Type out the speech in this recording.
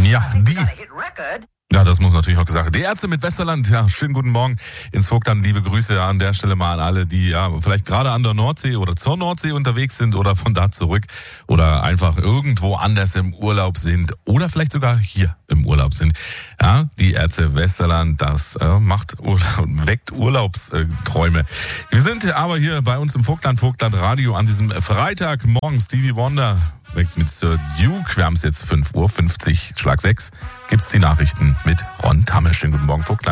Ja, Ja, das muss natürlich auch gesagt werden. Die Ärzte mit Westerland, ja, schönen guten Morgen ins Vogtland. Liebe Grüße an der Stelle mal an alle, die ja vielleicht gerade an der Nordsee oder zur Nordsee unterwegs sind oder von da zurück oder einfach irgendwo anders im Urlaub sind oder vielleicht sogar hier im Urlaub sind. Ja, die Ärzte Westerland, das weckt Urlaubsträume. Wir sind aber hier bei uns im Vogtland Radio an diesem Freitagmorgen. Stevie Wonder wächst mit Sir Duke. Wir haben es jetzt 5:50 Uhr, Schlag 6. Gibt's die Nachrichten mit Ron Tamme. Schönen guten Morgen, Vogtland.